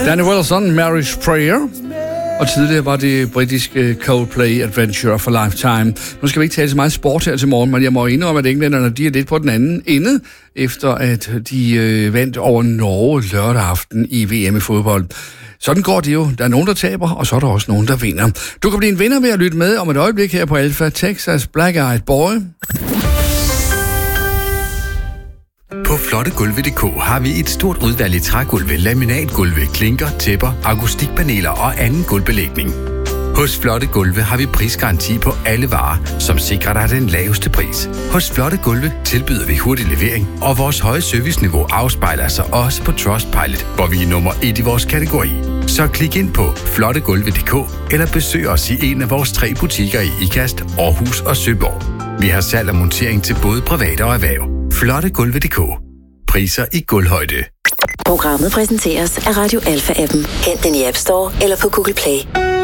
Danny Wilson, Marriage Prayer. Og tidligere var det britiske Coldplay Adventure for Lifetime. Nu skal vi ikke tale så meget sport her til morgen, men jeg må indrømme, at englænderne de er lidt på den anden ende, efter at de vandt over Norge lørdag aften i VM i fodbold. Sådan går det jo. Der er nogen, der taber, og så er der også nogen, der vinder. Du kan blive en vinder ved at lytte med om et øjeblik her på Alpha Texas Black Eyed Boy. På flottegulve.dk har vi et stort udvalg i trægulve, laminatgulve, klinker, tæpper, akustikpaneler og anden gulvbelægning. Hos Flotte Gulve har vi prisgaranti på alle varer, som sikrer dig den laveste pris. Hos Flotte Gulve tilbyder vi hurtig levering, og vores høje serviceniveau afspejler sig også på Trustpilot, hvor vi er nummer 1 i vores kategori. Så klik ind på flottegulve.dk eller besøg os i en af vores 3 butikker i Ikast, Aarhus og Søborg. Vi har salg og montering til både private og erhverv. Flottegulve.dk. Priser i gulvhøjde. Programmet præsenteres af Radio Alpha-appen. Hent den i App Store eller på Google Play.